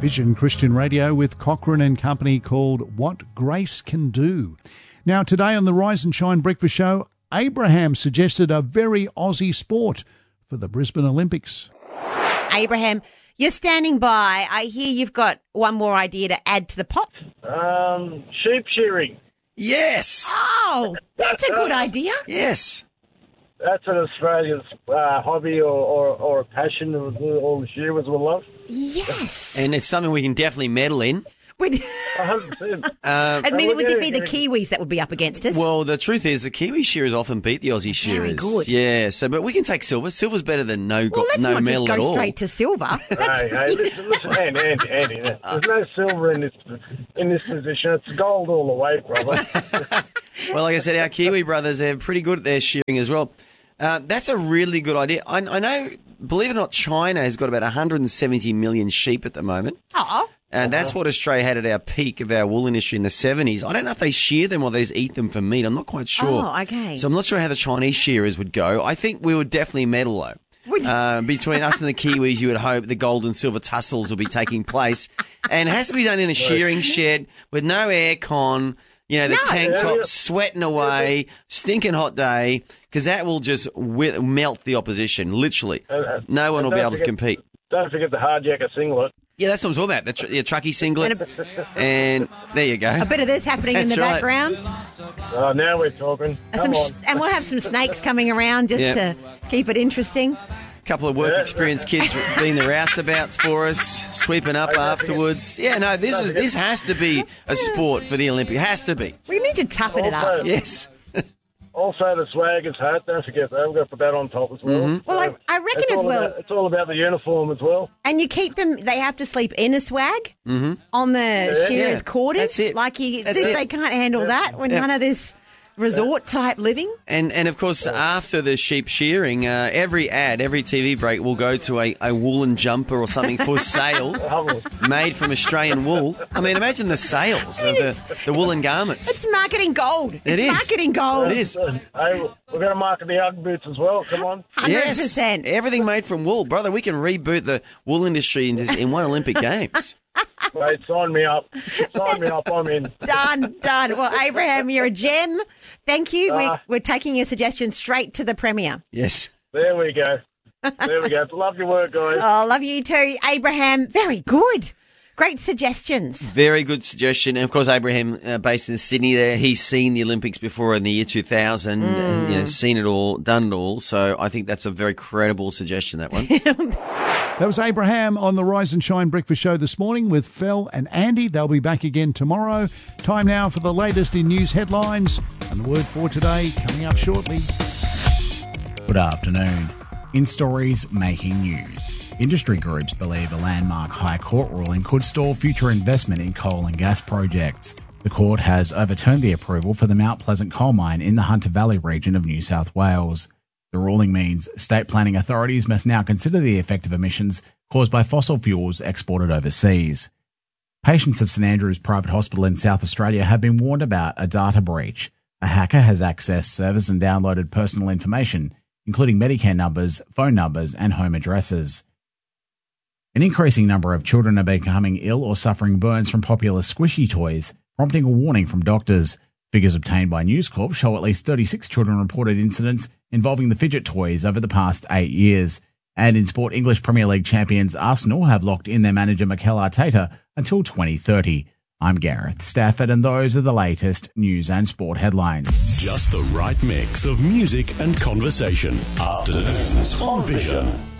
Vision Christian Radio with Cochrane and Company, called What Grace Can Do. Now, today on the Rise and Shine Breakfast Show, Abraham suggested a very Aussie sport for the Brisbane Olympics. Abraham, you're standing by. I hear you've got one more idea to add to the pot. Sheep shearing. Yes. Oh, that's a good idea. Yes. That's an Australian's hobby or a passion that all the shearers will love. Yes. And it's something we can definitely medal in. 100%. Would it be the Kiwis that would be up against us? Well, the truth is the Kiwi shearers often beat the Aussie shearers. Very good. Yeah, but we can take silver. Silver's better than no Well, let's not medal just at go all. straight to silver. Hey, listen, Andy. There's no silver in this position. It's gold all the way, brother. Well, like I said, our Kiwi brothers, they're pretty good at their shearing as well. That's a really good idea. I know, believe it or not, China has got about 170 million sheep at the moment. Oh. And that's what Australia had at our peak of our wool industry in the 70s. I don't know if they shear them or they just eat them for meat. I'm not quite sure. Oh, okay. So I'm not sure how the Chinese shearers would go. I think we would definitely medal, though. Between us and the Kiwis, you would hope the gold and silver tussles will be taking place. And it has to be done in a shearing shed with no air con, the tank top sweating away, stinking hot day, because that will just melt the opposition, literally. No one will be able to compete. Don't forget the hard jacket singlet. Yeah, that's what I'm talking about. The truckie singlet. And there you go. A bit of this happening in the background. Oh, now we're talking. Come on. And we'll have some snakes coming around just to keep it interesting. A couple of work experience kids being the roustabouts for us, sweeping up afterwards. Yeah, no, this has to be a sport for the Olympics. It has to be. We need to toughen it up. Yes. Also, the swagger's hat. Don't forget that. We've got to put that on top as well. Mm-hmm. Well, I reckon as well. It's all about the uniform as well. And you keep them. They have to sleep in a swag on the shearers' quarters. That's it. They can't handle that when none of this resort type living. And of course, after the sheep shearing, every TV break will go to a woolen jumper or something for sale, made from Australian wool. I mean, imagine the sales of the woolen garments. It's marketing gold. It is. Marketing gold. It is. Hey, we're going to market the Ugg boots as well. Come on. 100%. Yes, everything made from wool. Brother, we can reboot the wool industry in one Olympic Games. Mate, sign me up. Sign me up. I'm in. Done. Well, Abraham, you're a gem. Thank you. We're taking your suggestion straight to the Premier. Yes. There we go. Love your work, guys. Oh, love you too, Abraham. Very good. Great suggestions. Very good suggestion. And of course, Abraham, based in Sydney, there he's seen the Olympics before in the year 2000, and, seen it all, done it all. So I think that's a very credible suggestion, that one. That was Abraham on the Rise and Shine Breakfast Show this morning with Phil and Andy. They'll be back again tomorrow. Time now for the latest in news headlines. And the word for today coming up shortly. Good afternoon. In stories making news. Industry groups believe a landmark High Court ruling could stall future investment in coal and gas projects. The court has overturned the approval for the Mount Pleasant coal mine in the Hunter Valley region of New South Wales. The ruling means state planning authorities must now consider the effect of emissions caused by fossil fuels exported overseas. Patients of St Andrew's Private Hospital in South Australia have been warned about a data breach. A hacker has accessed servers and downloaded personal information, including Medicare numbers, phone numbers, and home addresses. An increasing number of children are becoming ill or suffering burns from popular squishy toys, prompting a warning from doctors. Figures obtained by News Corp show at least 36 children reported incidents involving the fidget toys over the past 8 years. And in sport, English Premier League champions Arsenal have locked in their manager Mikel Arteta until 2030. I'm Gareth Stafford, and those are the latest news and sport headlines. Just the right mix of music and conversation. Afternoons on Vision.